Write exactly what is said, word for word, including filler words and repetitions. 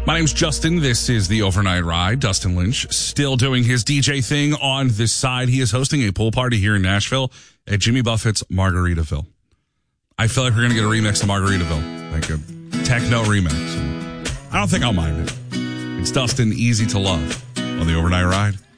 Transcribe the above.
My name's Justin. This is the Overnight Ride. Dustin Lynch still doing his D J thing on this side. He is hosting a pool party here in Nashville at Jimmy Buffett's Margaritaville. I feel like we're going to get a remix of Margaritaville, like a techno remix. I don't think I'll mind it. It's Dustin, easy to love on the Overnight Ride.